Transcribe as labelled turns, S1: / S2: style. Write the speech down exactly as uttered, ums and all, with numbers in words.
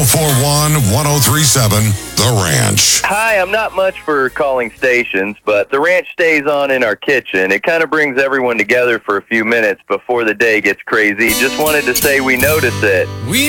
S1: four one, one oh three seven, The Ranch.
S2: Hi, I'm not much for calling stations, but the ranch stays on in our kitchen. It kind of brings everyone together for a few minutes before the day gets crazy. Just wanted to say we notice it.
S3: We